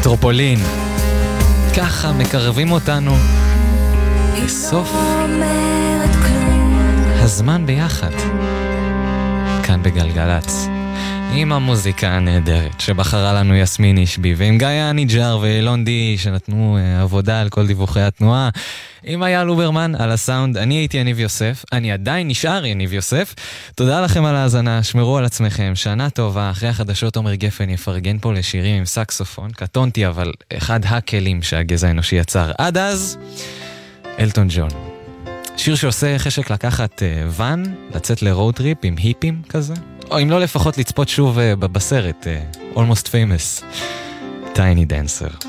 מטרופולין. ככה מקרבים אותנו לסוף הזמן ביחד. כאן בגלגלץ. עם המוזיקה הנהדרת שבחרה לנו יסמין אישבי, ועם גיא אניג'ר ואילון די שנתנו עבודה על כל דיווחי התנועה, עם אייל לוברמן על הסאונד. אני הייתי יניב יוסף, אני עדיין נשאר יניב יוסף. תודה לכם על ההאזנה, שמרו על עצמכם, שנה טובה. אחרי החדשות עומר גפן יפרגן פה לשירים עם סקסופון, קטונתי אבל אחד הכלים שהגזע האנושי יצר. עד אז, אלטון ג'ון. שיר שעושה חשק לקחת ון, לצאת לרוד טריפ עם היפים כזה, או אם לא לפחות לצפות שוב בסרט Almost Famous, Tiny Dancer.